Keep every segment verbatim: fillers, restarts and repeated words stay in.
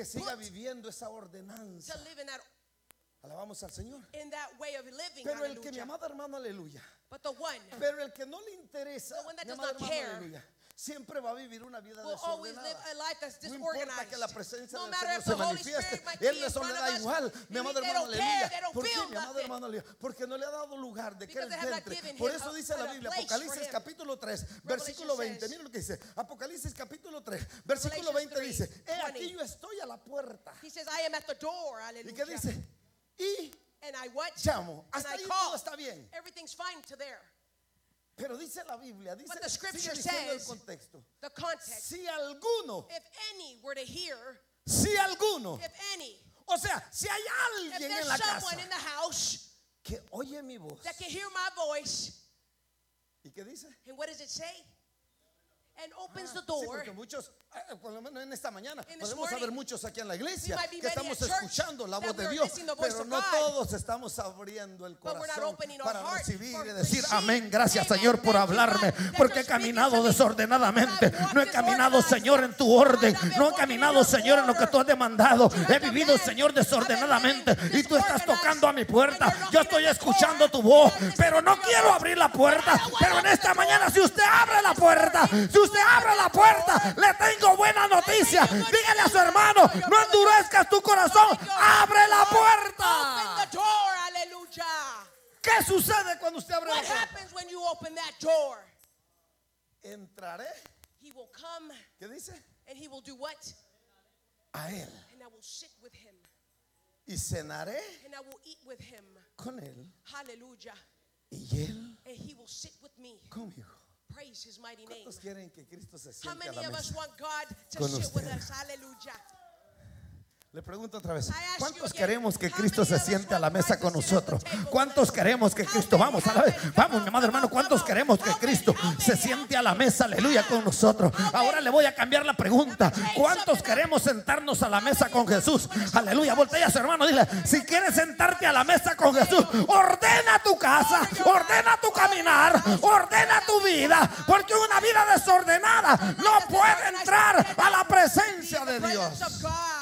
que siga put viviendo esa ordenanza. to live in that, Alabamos al Señor. in that way of living. Pero el que, mi Hallelujah. amado hermano, aleluya. But the one Pero el que no le interesa, The one that mi does amado not hermano, care aleluya, siempre va a vivir una vida will always live desordenada. a life that's No importa que la disorganized. presencia No del matter Señor if se the Holy manifieste, Spirit might be Él in eso le front da of us. igual, mi They amado don't hermano, care, aleluya. they don't ¿Por qué, feel mi amado nothing. hermano, aleluya? Porque no le ha dado lugar de que Because Él they have not entre. given Por him eso a- dice la a Biblia, place for Apocalipsis him. capítulo tres, versículo veinte. says- Mira lo que dice. Apocalipsis capítulo tres, versículo Revelation veinte three, dice: He aquí twenty. yo estoy a la puerta. He says, I am at the door. ¿Y Hallelujah. qué dice? Y And I what? llamo. And Hasta I ahí call. todo está bien. Everything's fine to there. Pero dice la Biblia, dice, But the sigue scripture diciendo el says- contexto. The context. Si alguno, If any were to hear, si alguno, if any, o sea, si hay if alguien en there's la someone casa in the house que oye mi voz, that can hear my voice, ¿y qué dice? and what does it say? And opens Ah, the sí, door. porque muchos, eh, por lo menos en esta mañana, In this podemos morning, haber muchos aquí en la iglesia we might be que many estamos at church escuchando la that voz de we are Dios, listening to the voice pero of no God. todos estamos abriendo el But we're not corazón opening our para heart recibir for y decir receive. amén, gracias Amen. Señor por Thank you, hablarme, God, that porque he you're speaking caminado to me. desordenadamente, I've walked no he caminado disorganized. Señor en tu orden, I've been no he walking in caminado your Señor en lo que tú has demandado, order. he vivido Señor desordenadamente y tú estás tocando a mi puerta, yo estoy escuchando tu voz, pero no quiero abrir la puerta, pero en esta mañana si usted abre la puerta, si usted abre la puerta, le tengo buena noticia. Dígale a su hermano, no endurezcas tu corazón, abre la Open puerta. the door. Hallelujah. ¿Qué sucede cuando usted abre la What puerta? happens when you open that door? Entraré, He will come ¿qué dice? and he will do what? A él And I will sit with him y cenaré and I will eat with him. con él Hallelujah. y él And he will sit with me. conmigo. Praise his mighty name. ¿Cuántos quieren que Cristo se How siente a many la of us mesa? want God to Con sit with usted. us? Hallelujah. Le pregunto otra vez, I ask you ¿cuántos again, queremos que how Cristo many se of us siente a la want mesa Christ con to sit at the nosotros? table with ¿Cuántos us? queremos que How Cristo, many, vamos a how la vez, many, vamos come mi on, amado hermano, come ¿cuántos on, queremos que how many, Cristo how se many, siente how a la mesa, aleluya, con nosotros? Ahora le voy a cambiar la pregunta, ¿cuántos queremos sentarnos a la mesa con Jesús? Aleluya, voltea a su hermano, dile, si quieres sentarte a la mesa con Jesús, ordena tu casa, ordena tu caminar, ordena tu vida, porque una vida desordenada no puede entrar a la presencia de Dios. Presence of God.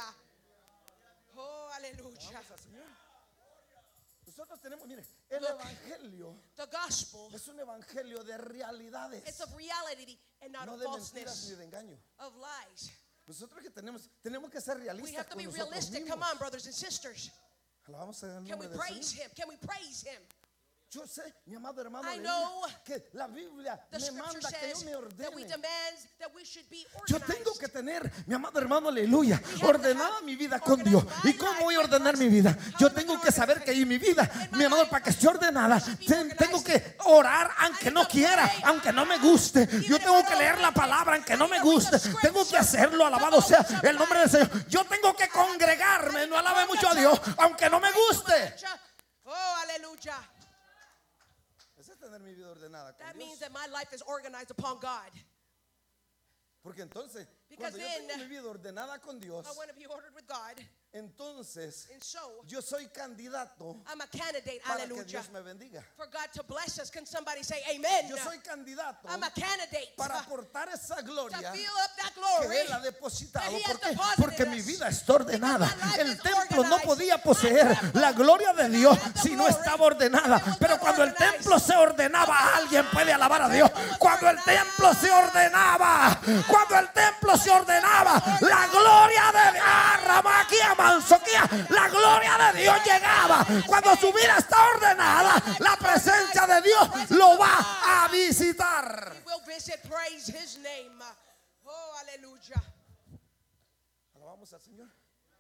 Oh, hallelujah. Nosotros tenemos, mire, el Look. evangelio The gospel es un evangelio de realidades, is of reality and not no of de mentiras ni falseness, de engaño. of lies. Nosotros que tenemos, tenemos que ser We realistas have to con be nosotros realistic. mismos. Come on, brothers and sisters. Alabamos el Can we nombre del praise Señor. him? Can we praise him? Yo sé, mi amado hermano, I aleluya, know que la Biblia The me scripture manda que yo says me that we ordene. demand that we should be Yo organized. tengo que tener, mi amado hermano, aleluya, have to ordenada have mi vida con Dios. organized ¿Y my cómo life voy a with ordenar Christ. mi vida? How Yo am I tengo gonna que saber organize que en mi vida, In my mi amado, life, para que esté ordenada, should be ten- tengo organized. que orar aunque need no to quiera, pray. aunque no me guste. Yo if tengo I que don't leer la like it. palabra aunque I no need me to read guste. the Tengo que scripture. hacerlo, alabado sea el nombre del Señor. Yo tengo que congregarme, no alabe mucho a Dios, aunque no me guste. Oh, hallelujah. Ese es tener mi vida ordenada con That means Dios. that my life is organized upon God. Porque entonces, Because cuando yo then, tengo mi vida ordenada con Dios, I want to be ordered with God. entonces And so, yo soy candidato I'm a candidate, para que hallelujah, Dios me bendiga. for God to bless us. Can somebody say amen? Yo soy candidato I'm a candidate para to aportar esa gloria fill up that que glory. Él ha depositado. that He has ¿Por qué? deposited Porque us. mi vida está ordenada. Because my life El is templo no organized. podía poseer la gloria de Dios si no estaba ordenada. Pero cuando el templo se ordenaba, alguien puede alabar a Dios. Cuando el templo se ordenaba, cuando el templo se ordenaba, la gloria de Dios, Ramaquía, Manzoquía, la gloria de Dios llegaba. Cuando su vida está ordenada, la presencia de Dios lo va a visitar. He will visit, praise His name. Oh, hallelujah. Alabamos al Señor.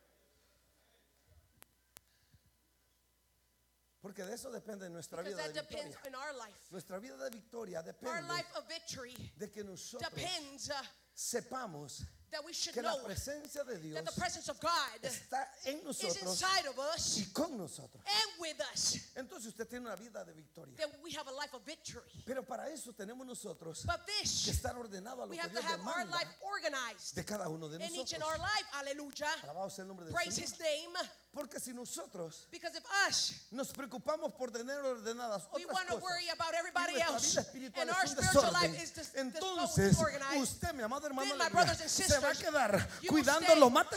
Porque de eso depende nuestra Because vida that de depends victoria. in our life. Nuestra vida de victoria Our depende life of victory de que nosotros depends uh, sepamos that we should que la know presencia de Dios that the presence of God está en is nosotros inside of us y con nosotros. and with us. Entonces usted tiene una vida de victoria. That we have a life of victory. Pero para eso tenemos nosotros But que this, estar ordenado a lo we que have to Dios have our demanda life organized de cada uno de in each and nosotros. our life. Hallelujah. Alabado sea el nombre del Praise Señor. His name. Porque si nosotros Because if us, nos preocupamos por tener ordenadas we otras want to cosas, worry about y everybody nuestra else, vida espiritual and es our un spiritual desorden, life is dis- dis- entonces disorganized, usted, mi amado hermano, then, my aleluya, brothers and se va a sisters, quedar you will cuidando stay lo más